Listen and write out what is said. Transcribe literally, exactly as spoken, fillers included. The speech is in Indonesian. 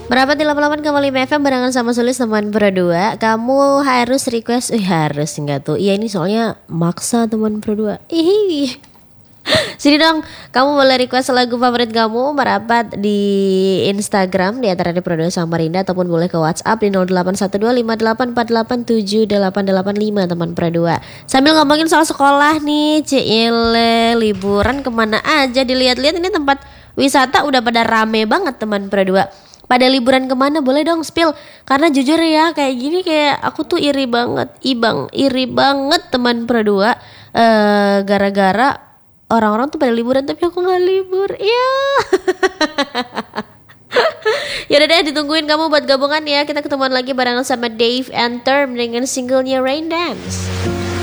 Merapat di delapan puluh delapan koma lima F M barengan sama Sulis teman berdua. Kamu harus request, eh harus enggak tuh? Iya ini soalnya maksa teman berdua. Ih. Sini dong, kamu boleh request lagu favorit kamu merapat di Instagram di antara di Produk Samarinda ataupun boleh ke WhatsApp di nol delapan satu dua lima delapan empat delapan tujuh delapan delapan lima teman Pradua. Sambil ngomongin soal sekolah nih, Cile liburan kemana aja? Dilihat-lihat ini tempat wisata udah pada rame banget teman Pradua. Pada liburan kemana boleh dong spill. Karena jujur ya kayak gini kayak aku tuh iri banget, ibang iri banget teman Pradua. Uh, gara-gara orang-orang tuh pada liburan tapi aku nggak libur. Iya. Yaudah deh, ditungguin kamu buat gabungan ya. Kita ketemuan lagi barengan sama Dave and Term dengan singlenya Rain Dance.